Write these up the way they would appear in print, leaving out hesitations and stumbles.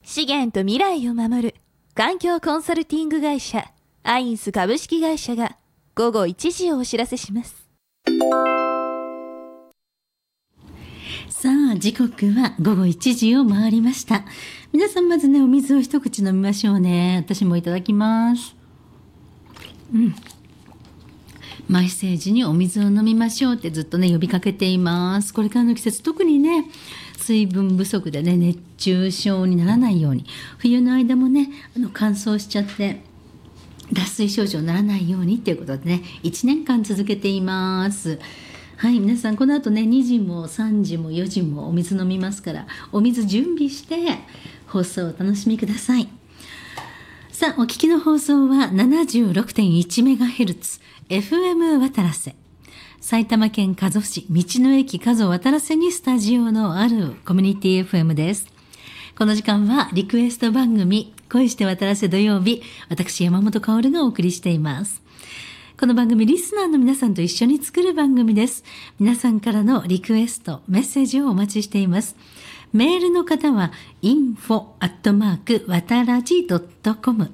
資源と未来を守る環境コンサルティング会社アインス株式会社が午後1時をお知らせします。 さあ時刻は午後1時を回りました。皆さんまずねお水を一口飲みましょうね。私もいただきます。マイセージにお水を飲みましょうってずっとね呼びかけています。これからの季節特にね水分不足でね熱中症にならないように、冬の間もね乾燥しちゃって脱水症状にならないようにっていうことでね1年間続けています。はい、皆さんこの後ね2時も3時も4時もお水飲みますから、お水準備して放送をお楽しみください。さあお聞きの放送は 76.1MHz FM 渡良瀬、埼玉県加須市道の駅加須渡良瀬にスタジオのあるコミュニティ FM です。この時間はリクエスト番組恋して渡良瀬土曜日、私山本香織がお送りしています。この番組リスナーの皆さんと一緒に作る番組です。皆さんからのリクエストメッセージをお待ちしています。メールの方は info@wataradi.com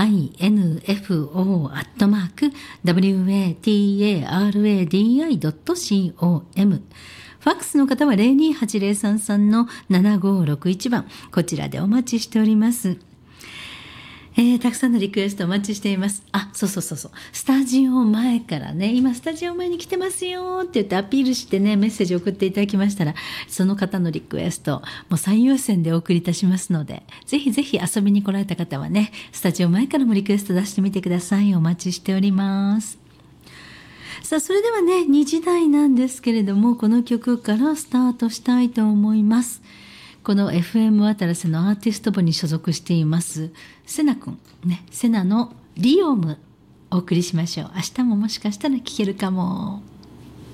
info@wataradi.com。 ファックスの方は 028033-7561 番、こちらでお待ちしております。たくさんのリクエストお待ちしています。そうスタジオ前からね、今スタジオ前に来てますよって言ってアピールしてねメッセージを送っていただきましたら、その方のリクエストもう最優先でお送りいたしますので、ぜひぜひ遊びに来られた方はねスタジオ前からもリクエスト出してみてください。お待ちしております。さあそれではね2時台なんですけれども、この曲からスタートしたいと思います。この FM 渡良瀬のアーティスト部に所属していますセナ君ね、セナのリオムお送りしましょう。明日ももしかしたら聴けるかも。